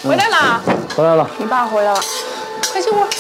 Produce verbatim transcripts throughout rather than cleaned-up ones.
回来了， 回来了。 你爸回来了，快进屋。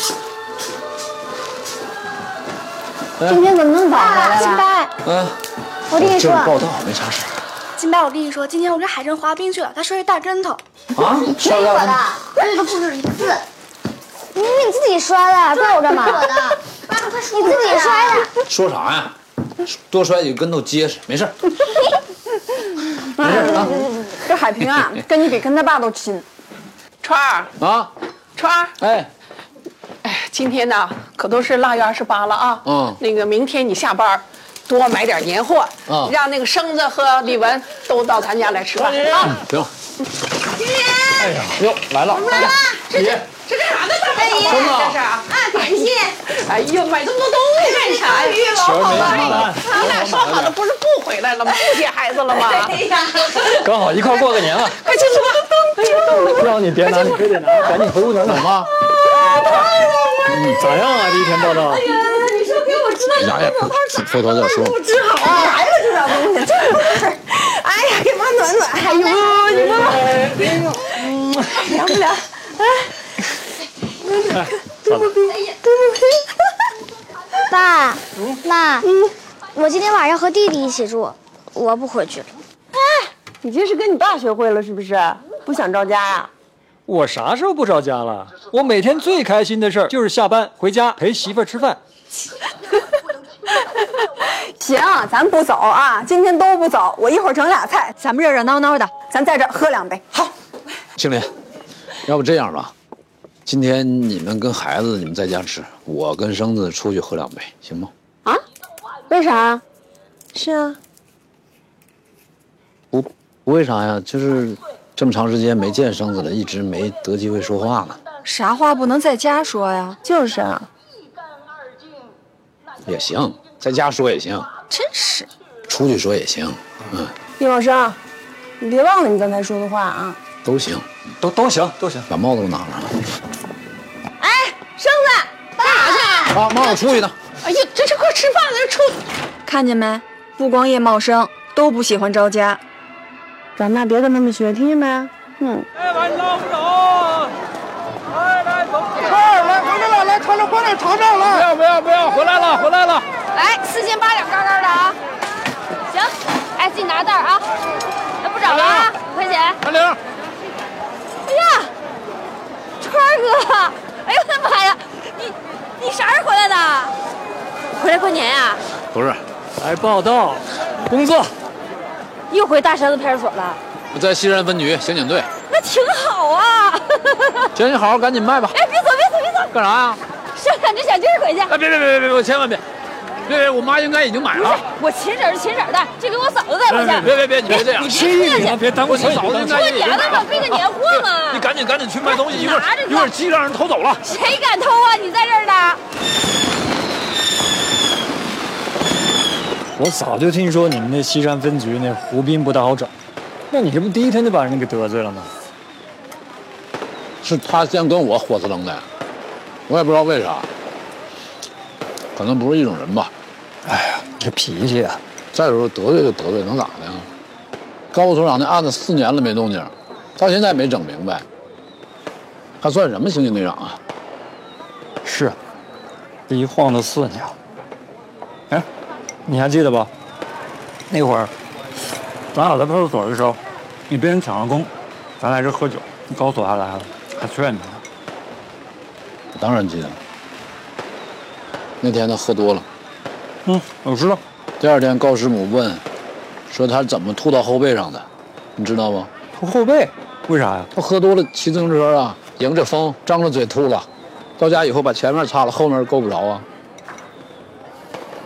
今天怎么那么早回来了？ 金白， 嗯， 我跟你说， 报道没啥事。 金白，我跟你说，今天我跟海珍滑冰去了，他摔了大跟头。 啊？摔了大跟头？ 这个不止一次。 明明你自己摔的，怪我干嘛？ 我的，爸爸快说。 你自己摔的。 说啥呀？多摔几个跟头结实，没事。没事啊。 这海平啊，跟你比跟他爸都亲。川儿啊， 川儿， 哎， 哎，今天呢可都是腊月二十八了啊。 嗯。 那个明天你下班多买点年货， 嗯， 让那个生子和李文都到咱家来吃饭啊。 行。 爷爷。 哎呀，哟，来了。 来了。 姐。 这干啥呢？大白爷， 这是啊， 感谢。 哎呦，买这么多东西干啥呀？ 老好了，你俩说好的不是不回来了吗？不接孩子了吗？ 哎呀， 刚好一块过个年了。 快进去吧。哎呀， 让你别拿，你非得拿，赶紧回屋等等吧。嗯，咋样啊？第一天报道。 哎呀，你说给我知道呀呀，回头再说。 治好啊！来了这点东西，真是。哎呀，给妈暖暖。哎呦，你妈。嗯，凉不凉？哎。 哎，算了。 爸，妈，嗯，我今天晚上和弟弟一起住，我不回去了。 哎，你这是跟你爸学会了是不是？不想着家呀？ 我啥时候不着家了？我每天最开心的事儿就是下班回家陪媳妇儿吃饭。 行，咱不走啊，今天都不走。我一会儿整俩菜，咱们热热闹闹的，咱在这儿喝两杯。好， 青林，要不这样吧，今天你们跟孩子你们在家吃，我跟生子出去喝两杯，行吗？ 啊？为啥？是啊。 不，不为啥呀？就是这么长时间没见生子了，一直没得机会说话呢。 啥话不能在家说呀？ 就是啊。 也行，在家说也行。 真是。 出去说也行，嗯。 叶老师，你别忘了你刚才说的话啊。 都行， 都都行，都行。 把帽子都拿上了。 哎，生子，干啥去？ 啊，妈，我出去呢。 哎呀，这这快吃饭了，出。 看见没？不光叶茂生都不喜欢着家。 长大别跟他们学，听见没？嗯。 哎，晚上不走。来来，走。 快来，回来了，来，尝尝，快点尝尝来。 不要不要不要，回来了回来了。 来，四斤八两，干干的啊。行，哎，自己拿袋啊。哎，不找了啊，五块钱。 三零。 哎呀，川哥，哎呦我的妈呀，你你啥时候回来的？回来过年呀？ 不是， 来报道，工作。 又回大山子派出所了？ 我在西山分局刑警队。 那挺好啊。 行，你好好赶紧卖吧。 哎，别走别走别走。 干啥呀？ 生两只小鸡儿回去。 哎，别别别别别，我千万别。别别，我妈应该已经买了。 我亲婶是亲婶的，这给我嫂子带回去。 别别别，你别这样， 你吃一点，别耽误我嫂子应该过年了嘛，备个年货嘛。 你赶紧赶紧去卖东西，一会儿一会儿鸡让人偷走了。 谁敢偷啊？你在这儿呢。 我早就听说你们那西山分局那胡斌不大好找，那你这不第一天就把人给得罪了吗？ 是他先跟我火刺楞的，我也不知道为啥，可能不是一种人吧。 哎呀，这脾气啊！ 再说得罪就得罪，能咋的呀？高所长那案子四年了没动静，到现在没整明白，还算什么刑警队长啊？ 是，这一晃都四年了。哎，你还记得吧？那会儿咱俩在派出所的时候，你被人抢了功，咱来这喝酒，高所还来了，还劝你呢。 我当然记得了。那天他喝多了。 嗯，我知道。 第二天高师母问，说他怎么吐到后背上的，你知道吗？ 吐后背？为啥呀？ 他喝多了骑自行车啊，迎着风张着嘴吐了，到家以后把前面擦了，后面够不着啊。